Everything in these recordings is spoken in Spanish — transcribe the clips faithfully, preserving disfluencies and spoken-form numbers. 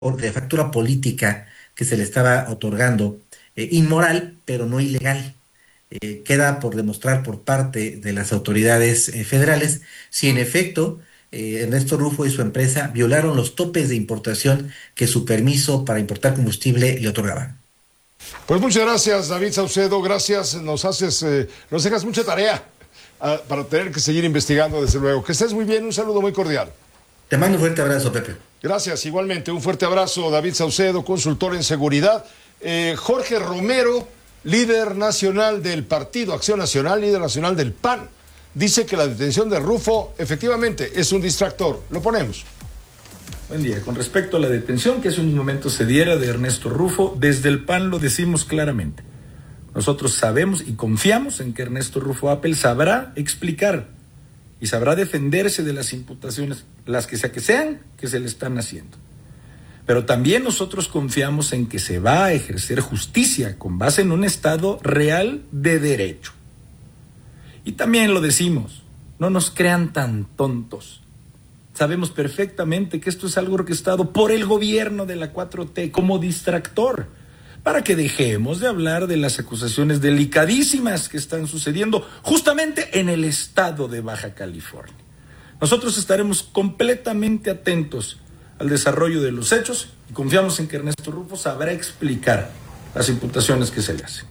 de factura política que se le estaba otorgando, eh, inmoral, pero no ilegal. Eh, queda por demostrar por parte de las autoridades eh, federales si en efecto eh, Ernesto Rufo y su empresa violaron los topes de importación que su permiso para importar combustible le otorgaba. Pues muchas gracias, David Saucedo, gracias, nos haces, eh, nos dejas mucha tarea uh, para tener que seguir investigando, desde luego. Que estés muy bien, un saludo muy cordial. Te mando un fuerte abrazo, Pepe. Gracias, igualmente, un fuerte abrazo, David Saucedo, consultor en seguridad. Eh, Jorge Romero, líder nacional del Partido Acción Nacional, líder nacional del P A N, dice que la detención de Rufo efectivamente es un distractor. Lo ponemos. Buen día. Con respecto a la detención que hace un momento se diera de Ernesto Rufo, desde el P A N lo decimos claramente. Nosotros sabemos y confiamos en que Ernesto Rufo Appel sabrá explicar y sabrá defenderse de las imputaciones, las que sea que sean, que se le están haciendo. Pero también nosotros confiamos en que se va a ejercer justicia con base en un Estado real de derecho. Y también lo decimos, no nos crean tan tontos. Sabemos perfectamente que esto es algo orquestado por el gobierno de la cuatro T como distractor, para que dejemos de hablar de las acusaciones delicadísimas que están sucediendo justamente en el estado de Baja California. Nosotros estaremos completamente atentos al desarrollo de los hechos y confiamos en que Ernesto Rufo sabrá explicar las imputaciones que se le hacen.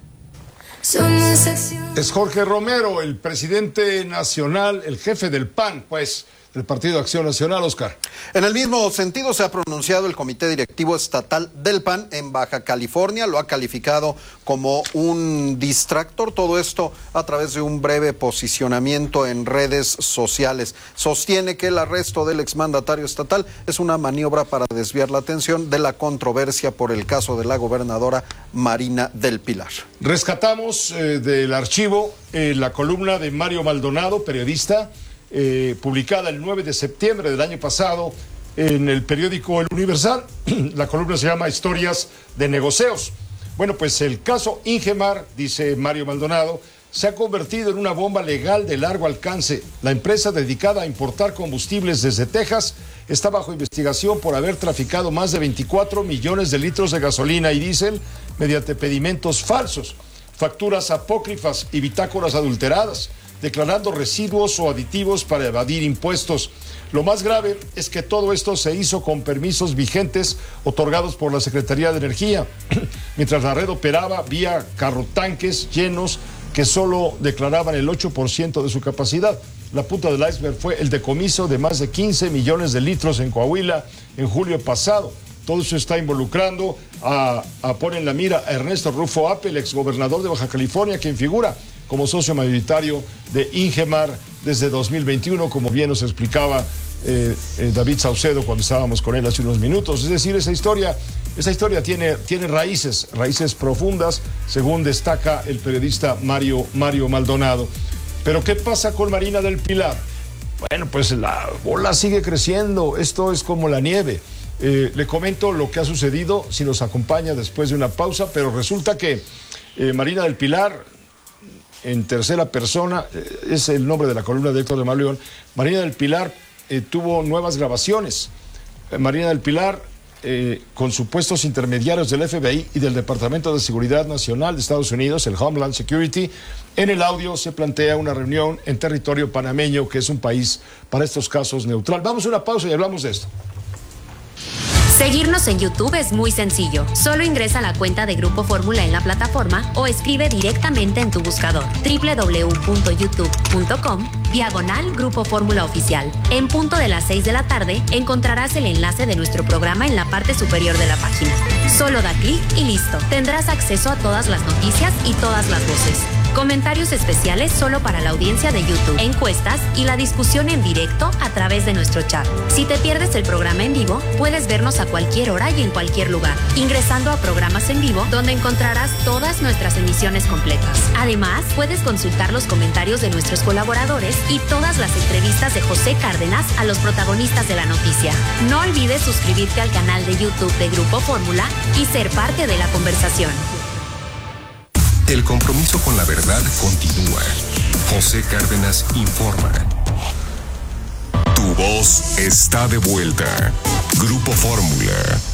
Es Jorge Romero, el presidente nacional, el jefe del P A N, pues, del Partido Acción Nacional, Oscar. En el mismo sentido se ha pronunciado el Comité Directivo Estatal del P A N en Baja California, lo ha calificado como un distractor, todo esto a través de un breve posicionamiento en redes sociales. Sostiene que el arresto del exmandatario estatal es una maniobra para desviar la atención de la controversia por el caso de la gobernadora Marina del Pilar. Rescatamos eh, del archivo eh, la columna de Mario Maldonado, periodista, Eh, publicada el nueve de septiembre del año pasado en el periódico El Universal. La columna se llama Historias de Negocios. Bueno, pues el caso Ingemar, dice Mario Maldonado, se ha convertido en una bomba legal de largo alcance. La empresa dedicada a importar combustibles desde Texas está bajo investigación por haber traficado más de veinticuatro millones de litros de gasolina y diésel mediante pedimentos falsos, facturas apócrifas y bitácoras adulteradas, declarando residuos o aditivos para evadir impuestos. Lo más grave es que todo esto se hizo con permisos vigentes otorgados por la Secretaría de Energía, mientras la red operaba vía carrotanques llenos que solo declaraban el ocho por ciento de su capacidad. La punta del iceberg fue el decomiso de más de quince millones de litros en Coahuila en julio pasado. Todo eso está involucrando a, a poner en la mira a Ernesto Rufo Appel, exgobernador de Baja California, quien figura como socio mayoritario de Ingemar desde dos mil veintiuno, como bien nos explicaba eh, eh, David Saucedo cuando estábamos con él hace unos minutos. Es decir, esa historia, esa historia tiene, tiene raíces, raíces profundas, según destaca el periodista Mario, Mario Maldonado. Pero ¿qué pasa con Marina del Pilar? Bueno, pues la bola sigue creciendo, esto es como la nieve. Eh, le comento lo que ha sucedido, si nos acompaña después de una pausa, pero resulta que eh, Marina del Pilar, en tercera persona, eh, es el nombre de la columna de Héctor de Mauleón, Marina del Pilar eh, tuvo nuevas grabaciones. Eh, Marina del Pilar, eh, con supuestos intermediarios del F B I y del Departamento de Seguridad Nacional de Estados Unidos, el Homeland Security, en el audio se plantea una reunión en territorio panameño, que es un país para estos casos neutral. Vamos a una pausa y hablamos de esto. Seguirnos en YouTube es muy sencillo. Solo ingresa a la cuenta de Grupo Fórmula en la plataforma o escribe directamente en tu buscador doble u doble u doble u punto youtube punto com diagonal Grupo Fórmula Oficial. En punto de las seis de la tarde encontrarás el enlace de nuestro programa en la parte superior de la página. Solo da clic y listo. Tendrás acceso a todas las noticias y todas las voces. Comentarios especiales solo para la audiencia de YouTube, encuestas y la discusión en directo a través de nuestro chat. Si te pierdes el programa en vivo, puedes vernos a cualquier hora y en cualquier lugar, ingresando a programas en vivo, donde encontrarás todas nuestras emisiones completas. Además, puedes consultar los comentarios de nuestros colaboradores y todas las entrevistas de José Cárdenas a los protagonistas de la noticia. No olvides suscribirte al canal de YouTube de Grupo Fórmula y ser parte de la conversación. El compromiso con la verdad continúa. José Cárdenas informa. Tu voz está de vuelta. Grupo Fórmula.